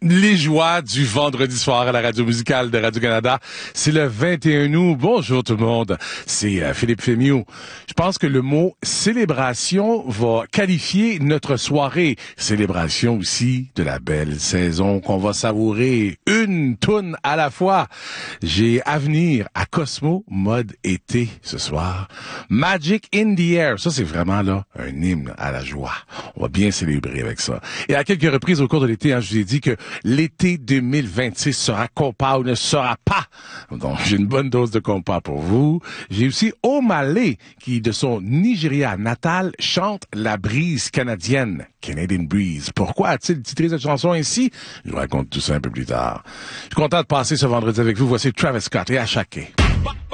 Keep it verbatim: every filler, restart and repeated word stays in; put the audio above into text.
Les joies du vendredi soir à la radio musicale de Radio-Canada. C'est le vingt et un août. Bonjour tout le monde. C'est euh, Philippe Fémieux. Je pense que le mot célébration va qualifier notre soirée. Célébration aussi de la belle saison qu'on va savourer une toune à la fois. J'ai Avenir à Cosmo, mode été ce soir. Magic in the Air. Ça, c'est vraiment là un hymne à la joie. On va bien célébrer avec ça. Et à quelques reprises au cours de l'été, hein, je vous ai dit que l'été deux mille vingt-six sera compas ou ne sera pas. Donc, j'ai une bonne dose de compas pour vous. J'ai aussi Omale, qui, de son Nigeria natal, chante la brise canadienne, Canadian Breeze. Pourquoi a-t-il titré cette chanson ainsi? Je vous raconte tout ça un peu plus tard. Je suis content de passer ce vendredi avec vous. Voici Travis Scott et Ashake.